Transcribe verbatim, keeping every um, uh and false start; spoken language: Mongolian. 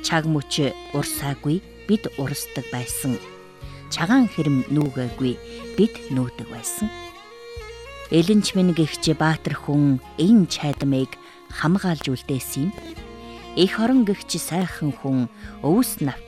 Чаг мөч урсаагүй бид урсдаг байсан. Чагаан хэрэм нүүгээгүй бид нүүдэг байсан. Элэнч минь гэгч баатар хүн эн чайдмыг хамгаалж үлдээсэн юм. Их орон гэгч сайхан хүн өвс навч